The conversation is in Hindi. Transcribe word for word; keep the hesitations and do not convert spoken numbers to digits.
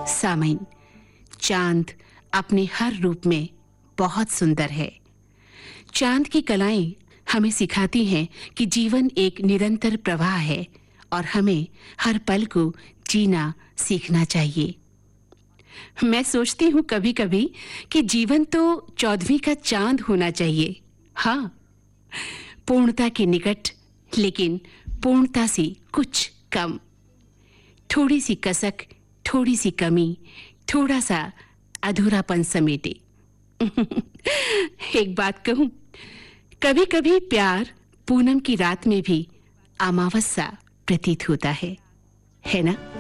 सामईन, चांद अपने हर रूप में बहुत सुंदर है। चांद की कलाएं हमें सिखाती हैं कि जीवन एक निरंतर प्रवाह है और हमें हर पल को जीना सीखना चाहिए। मैं सोचती हूँ कभी-कभी कि जीवन तो चौदहवीं का चांद होना चाहिए। हाँ, पूर्णता के निकट, लेकिन पूर्णता से कुछ कम। थोड़ी सी कसक, थोड़ी सी कमी, थोड़ा सा अधूरापन समेटे। एक बात कहूं, कभी-कभी प्यार पूनम की रात में भी अमावस सा प्रतीत होता है, है ना?